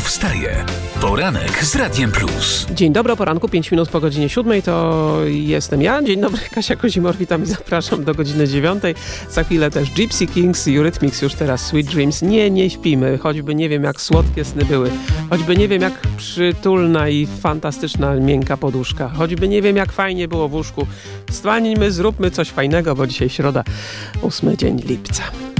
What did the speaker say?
wstaje. Poranek z Radiem Plus. Dzień dobry, o poranku, 5 minut po godzinie 7 to jestem ja. Dzień dobry, Kasia Kozimor, witam i zapraszam do godziny 9. Za chwilę też Gypsy Kings, Eurythmics, już teraz Sweet Dreams. Nie śpimy, choćby nie wiem jak słodkie sny były, choćby nie wiem jak przytulna i fantastyczna miękka poduszka, choćby nie wiem jak fajnie było w łóżku. Wstańmy, zróbmy coś fajnego, bo dzisiaj środa, 8 dzień lipca.